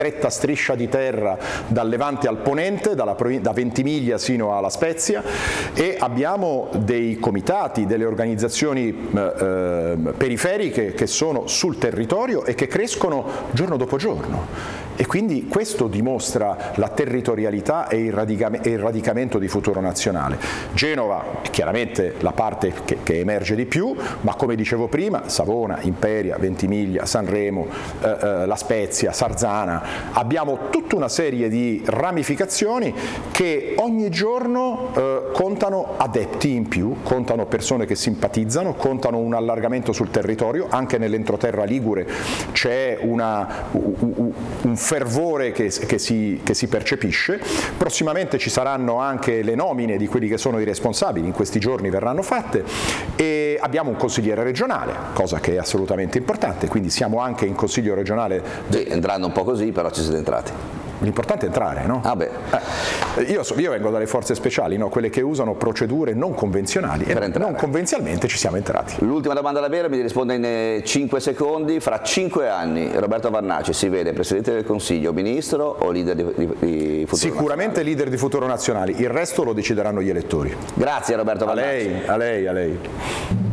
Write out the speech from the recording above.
retta striscia di terra dal Levante al Ponente, da Ventimiglia sino alla Spezia, e abbiamo dei comitati, delle organizzazioni periferiche che sono sul territorio e che crescono giorno dopo giorno. E quindi questo dimostra la territorialità e il radicamento di Futuro Nazionale. Genova è chiaramente la parte che emerge di più, ma come dicevo prima, Savona, Imperia, Ventimiglia, Sanremo, La Spezia, Sarzana, abbiamo tutta una serie di ramificazioni che ogni giorno contano adepti in più, contano persone che simpatizzano, contano un allargamento sul territorio. Anche nell'entroterra ligure c'è un fervore che si percepisce. Prossimamente ci saranno anche le nomine di quelli che sono i responsabili, in questi giorni verranno fatte, e abbiamo un consigliere regionale, cosa che è assolutamente importante, quindi siamo anche in consiglio regionale. Sì, entrando un po' così, però ci siete entrati. L'importante è entrare, no? Ah beh. Io vengo dalle forze speciali, no? Quelle che usano procedure non convenzionali, e non convenzionalmente ci siamo entrati. L'ultima domanda davvero, mi risponde in 5 secondi. Fra 5 anni Roberto Varnaci si vede Presidente del Consiglio, Ministro o leader di Futuro Sicuramente Nazionale? Leader di Futuro Nazionale, il resto lo decideranno gli elettori. Grazie Roberto Varnaci. A lei.